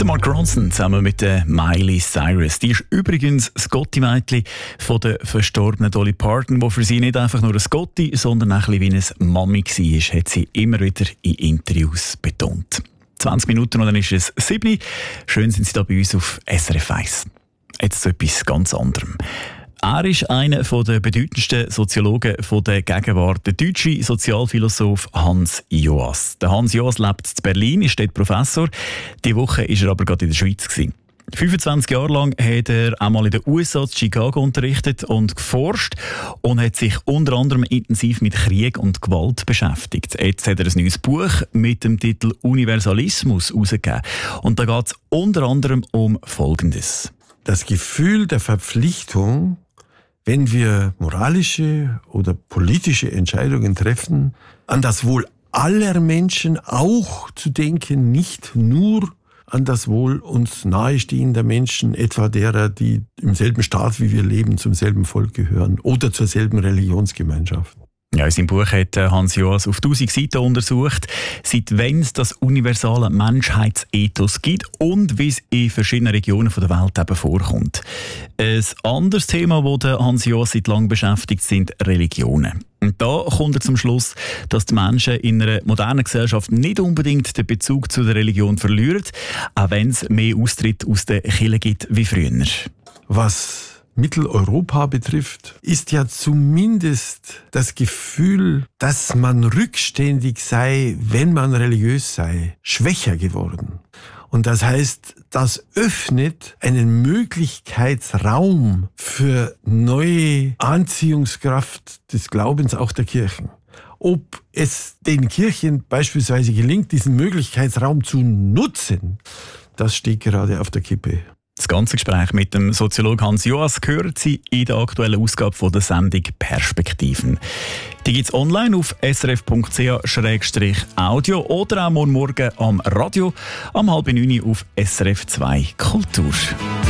Mark Ronson zusammen mit der Miley Cyrus. Die ist übrigens das Gotti-Mädchen von der verstorbenen Dolly Parton, die für sie nicht einfach nur ein Gotti, sondern auch ein bisschen wie eine Mami war, hat sie immer wieder in Interviews betont. 20 Minuten und dann ist es 7. Schön sind Sie da bei uns auf SRF 1. Jetzt zu etwas ganz anderem. Er ist einer der bedeutendsten Soziologen der Gegenwart, der deutsche Sozialphilosoph Hans Joas. Der Hans Joas lebt in Berlin, ist dort Professor. Diese Woche war er aber gerade in der Schweiz. 25 Jahre lang hat er einmal in den USA in Chicago unterrichtet und geforscht und hat sich unter anderem intensiv mit Krieg und Gewalt beschäftigt. Jetzt hat er ein neues Buch mit dem Titel Universalismus herausgegeben. Und da geht es unter anderem um Folgendes. Das Gefühl der Verpflichtung, wenn wir moralische oder politische Entscheidungen treffen, an das Wohl aller Menschen auch zu denken, nicht nur an das Wohl uns nahestehender Menschen, etwa derer, die im selben Staat wie wir leben, zum selben Volk gehören oder zur selben Religionsgemeinschaft. Ja, in seinem Buch hat Hans Joas auf 1000 Seiten untersucht, seit wann es das universale Menschheitsethos gibt und wie es in verschiedenen Regionen der Welt eben vorkommt. Ein anderes Thema, das Hans Joas seit langem beschäftigt, sind Religionen. Und da kommt er zum Schluss, dass die Menschen in einer modernen Gesellschaft nicht unbedingt den Bezug zu der Religion verlieren, auch wenn es mehr Austritt aus der Kirche gibt wie früher. Was Mitteleuropa betrifft, ist ja zumindest das Gefühl, dass man rückständig sei, wenn man religiös sei, schwächer geworden. Und das heißt, das öffnet einen Möglichkeitsraum für neue Anziehungskraft des Glaubens auch der Kirchen. Ob es den Kirchen beispielsweise gelingt, diesen Möglichkeitsraum zu nutzen, das steht gerade auf der Kippe. Das ganze Gespräch mit dem Soziologen Hans Joas hören Sie in der aktuellen Ausgabe von der Sendung Perspektiven. Die gibt es online auf srf.ch/audio oder auch morgen am Radio am 8:30 auf SRF 2 Kultur.